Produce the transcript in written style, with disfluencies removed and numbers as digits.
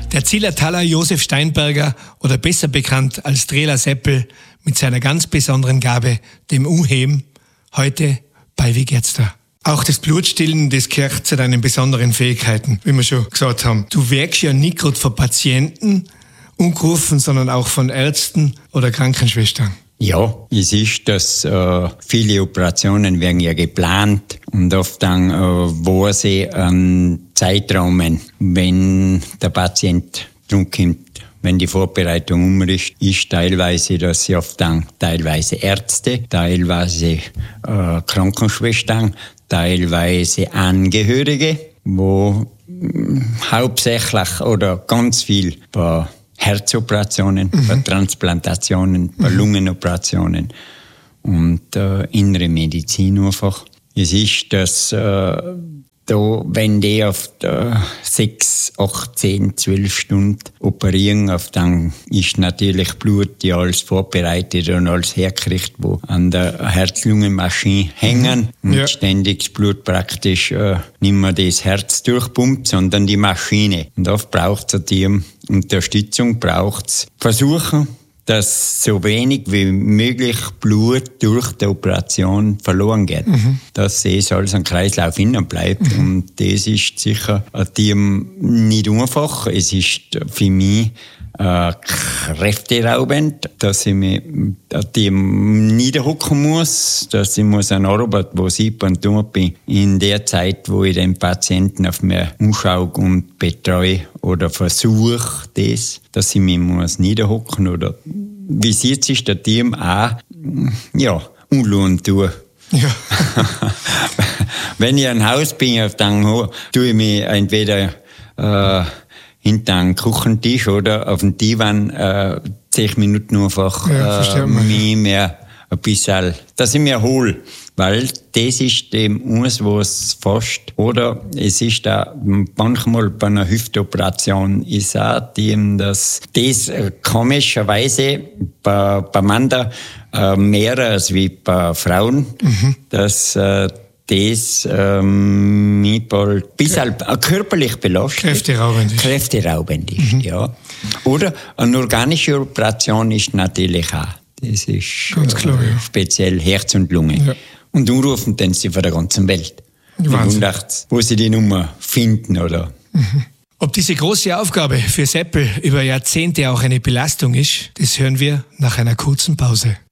Der Zillertaler Josef Steinberger oder besser bekannt als Drela Seppel mit seiner ganz besonderen Gabe, dem Unheben, heute bei Wie geht's da? Auch das Blutstillen, das gehört zu deinen besonderen Fähigkeiten, wie wir schon gesagt haben. Du wirkst ja nicht gerade von Patienten ungerufen, sondern auch von Ärzten oder Krankenschwestern. Ja, es ist, dass viele Operationen werden ja geplant und oft dann wo sie einen Zeitraum, wenn der Patient drum kommt, wenn die Vorbereitung ist teilweise, dass sie oft dann teilweise Ärzte, teilweise Krankenschwestern, teilweise Angehörige, wo hauptsächlich oder ganz viel bei Herzoperationen, bei Transplantationen, bei Lungenoperationen und innere Medizin einfach. Es ist, dass wenn die auf 6, 8, 10, 12 Stunden operieren, dann ist natürlich Blut ja alles vorbereitet und alles hergekriegt, wo an der Herz-Lungen-Maschine hängen und ständig das Blut praktisch nicht mehr das Herz durchpumpt, sondern die Maschine. Und oft braucht es die Unterstützung, braucht es Versuchen, dass so wenig wie möglich Blut durch die Operation verloren geht. Dass es alles am Kreislauf innen bleibt. Und das ist sicher nicht einfach. Es ist für mich kräfteraubend, dass ich mich niederhocken muss, dass ich an Arbeit, wo ich und da bin, in der Zeit, wo ich den Patienten auf mir umschaue und betreue oder versuche, dass ich mich niederhocken oder wie sieht sich der Team auch, unlohnt tue. Ja. Wenn ich ein Haus bin, dann tue ich mich entweder hinter einen Küchentisch oder auf den Divan 10 Minuten einfach mich mehr ein bisschen, dass ich mich erhole. Weil das ist dem was fast, oder es ist da manchmal bei einer Hüftoperation ist auch dass das komischerweise bei Männern mehr als wie bei Frauen, dass das mich bald ein bisschen körperlich belastet. Kräfteraubend ist. Ja. Oder eine organische Operation ist natürlich auch. Das ist ganz klar, speziell Herz und Lunge. Ja. Und rufen dann sie von der ganzen Welt. Wundert, wo sie die Nummer finden, oder? Ob diese große Aufgabe für Seppel über Jahrzehnte auch eine Belastung ist, das hören wir nach einer kurzen Pause.